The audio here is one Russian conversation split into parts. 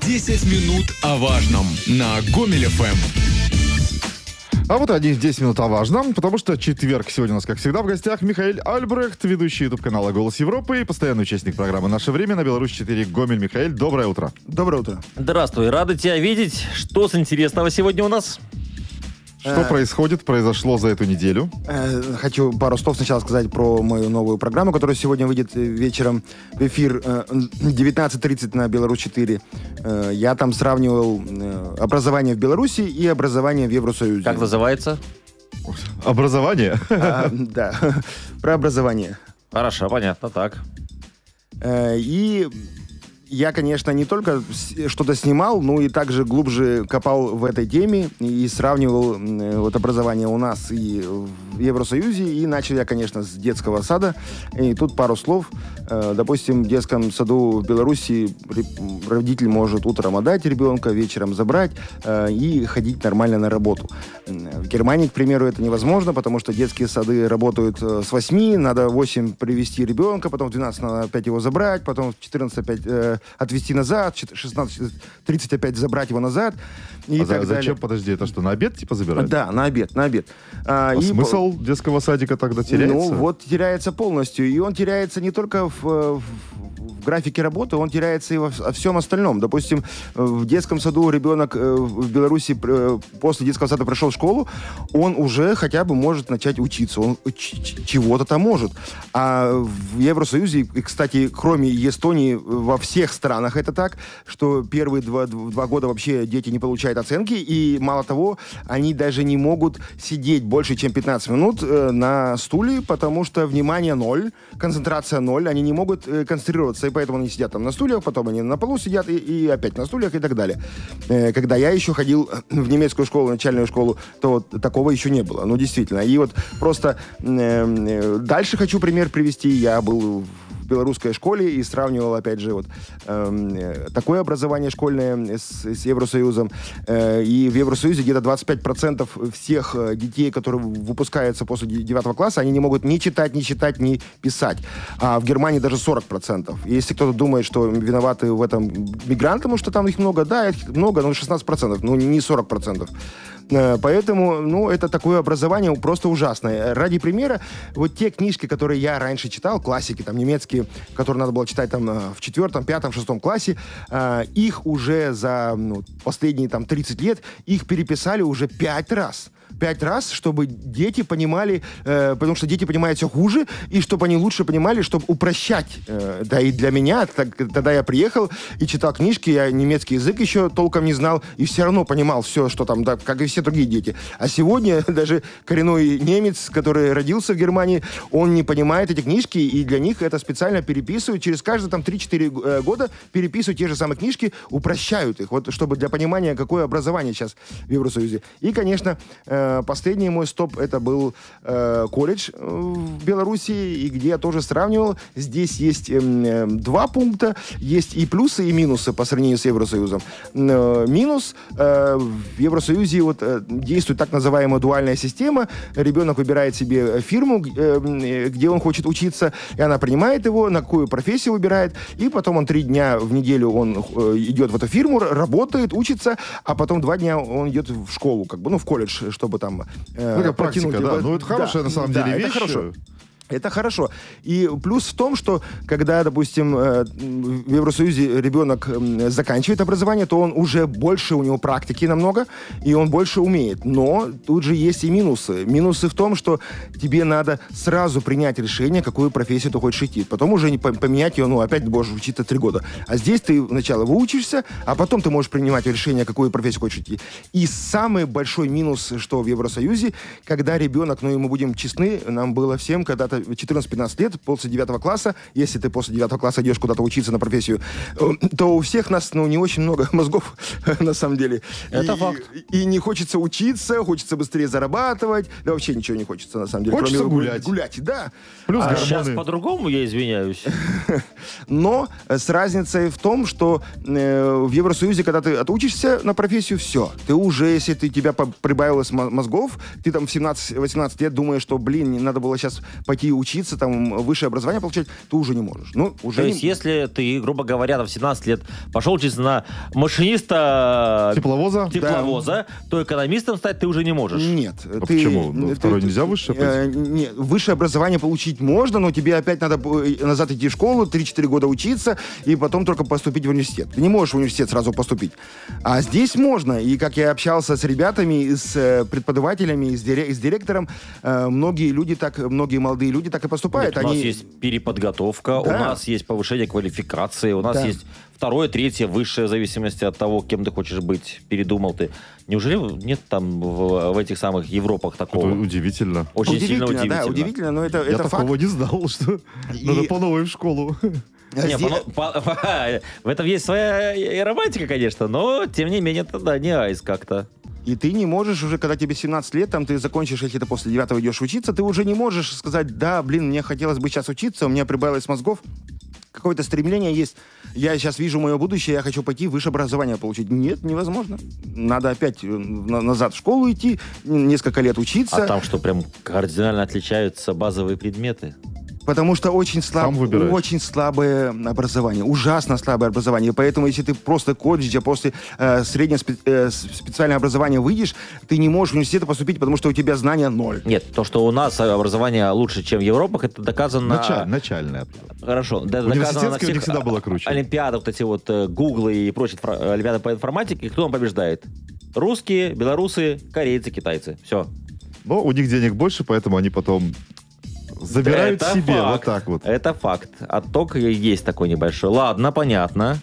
10 минут о важном на Гомель ФМ. А вот они 10 минут о важном, потому что четверг. Сегодня у нас, как всегда, в гостях Михаил Альбрехт, ведущий YouTube-канала «Голос Европы» и постоянный участник программы «Наше время» на Беларусь-4 Гомель. Михаил, доброе утро. Доброе утро. Здравствуй, рады тебя видеть. Что с интересного сегодня у нас? Что произошло за эту неделю? Хочу пару слов сначала сказать про мою новую программу, которая сегодня выйдет вечером в эфир 19:30 на Беларусь-4. Я там сравнивал образование в Беларуси и образование в Евросоюзе. Как называется? Образование? Да, про образование. Хорошо, понятно, так. И я, конечно, не только что-то снимал, но и также глубже копал в этой теме и сравнивал вот образование у нас и в Евросоюзе. И начал я, конечно, с детского сада. И тут пару слов. Допустим, в детском саду в Беларуси родитель может утром отдать ребенка, вечером забрать и ходить нормально на работу. В Германии, к примеру, это невозможно, потому что детские сады работают с 8, надо в 8 привезти ребенка, потом в 12 надо опять его забрать, потом в 14 опять отвезти назад, 16:30 опять забрать его назад. И так зачем, далее. Подожди, это что, на обед типа забирать? Да, на обед. А смысл детского садика тогда теряется? Ну, вот теряется полностью. И он теряется не только в графике работы, он теряется и во всем остальном. Допустим, в детском саду ребенок в Беларуси после детского сада пришел в школу, он уже хотя бы может начать учиться. Он чего-то там может. А в Евросоюзе, и, кстати, кроме Эстонии, во всех странах это так, что первые два года вообще дети не получают оценки, и мало того, они даже не могут сидеть больше, чем 15 минут на стуле, потому что внимание 0, концентрация 0, они не могут концентрироваться, и поэтому они сидят там на стульях, потом они на полу сидят и опять на стульях и так далее. Когда я еще ходил в немецкую школу, начальную школу, то вот такого еще не было. Ну, действительно. И вот просто дальше хочу пример привести. Я был в белорусской школе и сравнивал, опять же, вот такое образование школьное с Евросоюзом. И в Евросоюзе где-то 25% всех детей, которые выпускаются после 9 класса, они не могут ни читать, ни считать, ни писать. А в Германии даже 40%. И если кто-то думает, что виноваты в этом мигранты, потому что там их много, да, их много, но 16%, ну не 40%. Поэтому, ну, это такое образование просто ужасное. Ради примера, вот те книжки, которые я раньше читал, классики, там, немецкие, которые надо было читать там в 4, 5, 6 классе, их уже за последние там 30 лет, их переписали уже 5 раз. 5 раз, чтобы дети понимали, потому что дети понимают все хуже, и чтобы они лучше понимали, чтобы упрощать. Да и для меня, тогда я приехал и читал книжки, я немецкий язык еще толком не знал, и все равно понимал все, что там, да, как и все другие дети. А сегодня даже коренной немец, который родился в Германии, он не понимает эти книжки, и для них это специально переписывают, через каждые там 3-4 года переписывают те же самые книжки, упрощают их, вот чтобы для понимания, какое образование сейчас в Евросоюзе. И, конечно, последний мой стоп, это был колледж в Беларуси, и где я тоже сравнивал. Здесь есть 2 пункта, есть и плюсы, и минусы по сравнению с Евросоюзом. Минус, в Евросоюзе вот действует так называемая дуальная система. Ребенок выбирает себе фирму, где он хочет учиться, и она принимает его, на какую профессию выбирает, и потом он 3 дня в неделю он идет в эту фирму, работает, учится, а потом 2 дня он идет в школу, как бы, в колледж, чтобы там это практика, да. Ну, это хорошая, на самом деле, вещь. Это хорошо. Это хорошо. И плюс в том, что когда, допустим, в Евросоюзе ребенок заканчивает образование, то он уже больше, у него практики намного, и он больше умеет. Но тут же есть и минусы. Минусы в том, что тебе надо сразу принять решение, какую профессию ты хочешь идти. Потом уже не поменять ее, опять ты будешь учиться 3 года. А здесь ты сначала выучишься, а потом ты можешь принимать решение, какую профессию хочешь идти. И самый большой минус, что в Евросоюзе, когда ребенок, и мы будем честны, нам было всем когда-то 14-15 лет, после 9 класса, если ты после 9 класса идешь куда-то учиться на профессию, то у всех нас, не очень много мозгов, на самом деле. Это факт. И не хочется учиться, хочется быстрее зарабатывать, да вообще ничего не хочется, на самом деле. Хочется кроме гулять. Гулять, да. Плюс гормоны. Сейчас по-другому, я извиняюсь. Но с разницей в том, что в Евросоюзе, когда ты отучишься на профессию, все. Ты уже, если тебя прибавилось мозгов, ты там в 17-18 лет думаешь, что, не надо было сейчас пойти идти учиться, там, высшее образование получать, ты уже не можешь. Ну, уже То есть, если ты, грубо говоря, в 17 лет пошел учиться на машиниста Тепловоза? то экономистом стать ты уже не можешь. Нет. А почему? Второе нельзя высшее пойти? Нет, высшее образование получить можно, но тебе опять надо назад идти в школу, 3-4 года учиться, и потом только поступить в университет. Ты не можешь в университет сразу поступить. А здесь можно. И как я общался с ребятами, с преподавателями, с директором, многие молодые люди так и поступают. Нет, у нас есть переподготовка, у нас есть повышение квалификации, у нас есть второе, третье, высшее, в зависимости от того, кем ты хочешь быть, передумал ты. Неужели нет там в этих самых Европах такого? Это удивительно. Очень сильно удивительно. Да, удивительно, но это Я факт. такого не знал, что надо по новой в школу. В этом есть своя и романтика, конечно, но, тем не менее, это, да, не айс как-то. И ты не можешь уже, когда тебе 17 лет, там ты закончишь, если ты после 9 идешь учиться, ты уже не можешь сказать, да, мне хотелось бы сейчас учиться, у меня прибавилось мозгов, какое-то стремление есть. Я сейчас вижу мое будущее, я хочу пойти высшее образование получить. Нет, невозможно. Надо опять назад в школу идти, несколько лет учиться. А там что, прям кардинально отличаются базовые предметы? Потому что очень слабое образование, ужасно слабое образование. Поэтому, если ты просто колледж, а после среднего специального образования выйдешь, ты не можешь в университет поступить, потому что у тебя знания ноль. Нет, то, что у нас образование лучше, чем в Европах, это доказано... Начальное. Хорошо. Университетское у них всегда было круче. Олимпиадах, вот эти вот Гуглы и прочие олимпиады по информатике. Кто там побеждает? Русские, белорусы, корейцы, китайцы. Все. Но у них денег больше, поэтому они потом... забирают это себе, факт. вот так вот. Это факт. Отток есть такой небольшой. Ладно, понятно.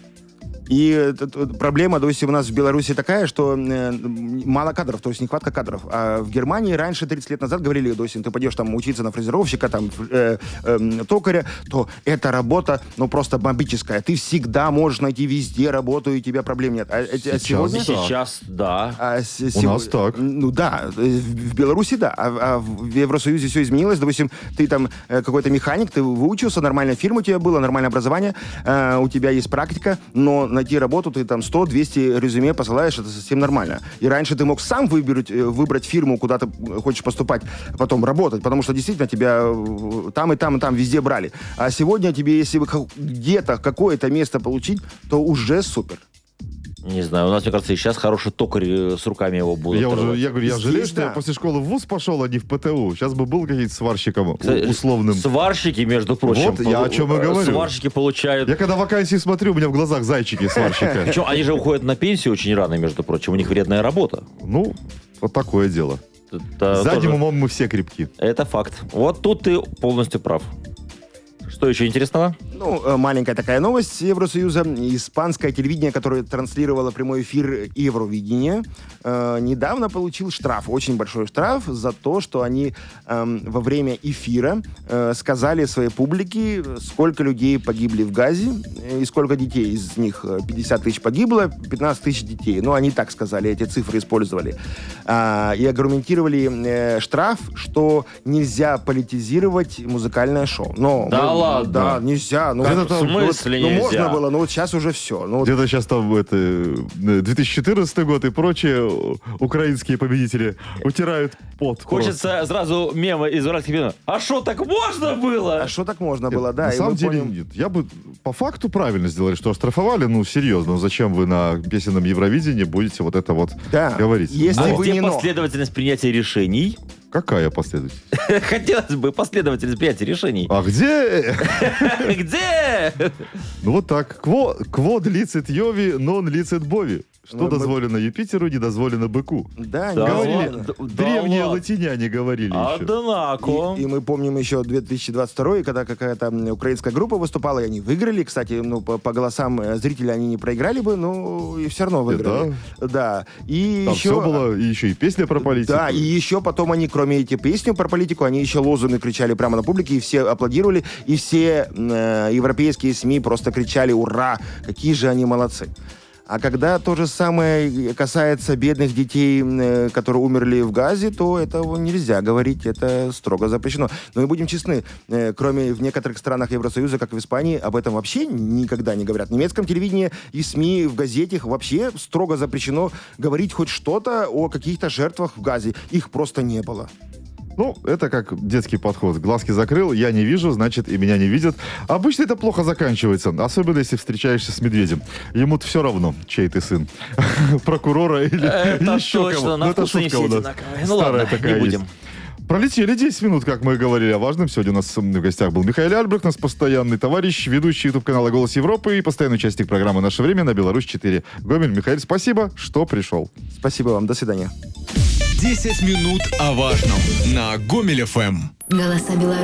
И проблема, допустим, у нас в Беларуси такая, что мало кадров, то есть нехватка кадров. А в Германии раньше, 30 лет назад, говорили, допустим, ты пойдешь там учиться на фрезеровщика, там, токаря, то эта работа, ну, просто бомбическая. Ты всегда можешь найти везде работу, и у тебя проблем нет. Сейчас, да. У нас так. Ну, да. В Беларуси, да. А в Евросоюзе все изменилось. Допустим, ты там какой-то механик, ты выучился, нормальная фирма у тебя была, нормальное образование, у тебя есть практика, но найти работу, ты там 100-200 резюме посылаешь, это совсем нормально. И раньше ты мог сам выбрать фирму, куда ты хочешь поступать, потом работать, потому что действительно тебя там и там везде брали. А сегодня тебе, если где-то какое-то место получить, то уже супер. Не знаю, у нас, мне кажется, и сейчас хороший токарь с руками его будут. Я жалею, Здесь, что я после школы в ВУЗ пошел, а не в ПТУ. Сейчас бы был каким-то сварщиком условным. Сварщики, между прочим. Вот я о чем и говорю. Сварщики получают... Я когда вакансии смотрю, у меня в глазах зайчики сварщика. Причем они же уходят на пенсию очень рано, между прочим. У них вредная работа. Ну, вот такое дело. Задним умом мы все крепки. Это факт. Вот тут ты полностью прав. Что еще интересного? Ну, маленькая такая новость Евросоюза. Испанское телевидение, которое транслировало прямой эфир Евровидения, недавно получил штраф, очень большой штраф за то, что они во время эфира сказали своей публике, сколько людей погибли в Газе и сколько детей. Из них 50 тысяч погибло, 15 тысяч детей. Ну, они так сказали, эти цифры использовали. И аргументировали штраф, что нельзя политизировать музыкальное шоу. Но да ладно? Да, нельзя. Ну, в смысле нельзя? Ну, можно было, но вот сейчас уже все. Ну, где-то сейчас там 2014 год и прочие украинские победители утирают пот. Хочется сразу мема из уральских фильмов. А что, так можно было? А что так можно было, да. На самом деле нет. Я бы по факту правильно сделали, что оштрафовали. Ну, серьезно. Ну, зачем вы на песенном Евровидении будете вот это вот говорить? Если а вы где не последовательность принятия решений? Какая последовательность? Хотелось бы последовательность принятия решений. А где? Где? Ну вот так. Квод лицет Йови, нон лицет Бови. Что дозволено Юпитеру, не дозволено быку. Да, говорили. Древние латиняне говорили еще. Однако. И мы помним еще 2022, когда какая-то украинская группа выступала, и они выиграли. Кстати, ну, по голосам зрителей они не проиграли бы, но и все равно выиграли. Да. И там еще... все было, и еще и песня про политику. Да, и еще потом они, кроме этой песни про политику, они еще лозунги кричали прямо на публике, и все аплодировали, и все европейские СМИ просто кричали «Ура! Какие же они молодцы!». А когда то же самое касается бедных детей, которые умерли в Газе, то этого нельзя говорить, это строго запрещено. Но и будем честны, кроме в некоторых странах Евросоюза, как в Испании, об этом вообще никогда не говорят. В немецком телевидении и СМИ, в газетах вообще строго запрещено говорить хоть что-то о каких-то жертвах в Газе. Их просто не было. Ну, это как детский подход. Глазки закрыл, я не вижу, значит, и меня не видят. Обычно это плохо заканчивается, особенно если встречаешься с медведем. Ему-то все равно, чей ты сын. Прокурора или еще кого. На вкус не все одинаковые. Ну ладно, не будем. Пролетели 10 минут, как мы говорили о важном. Сегодня у нас в гостях был Михаил Альбрехт, наш постоянный товарищ, ведущий YouTube-канала «Голос Европы» и постоянный участник программы «Наше время» на Беларусь-4. Гомель, Михаил, спасибо, что пришел. Спасибо вам, до свидания. 10 минут о важном на Гомель ФМ. Голоса Беларуси.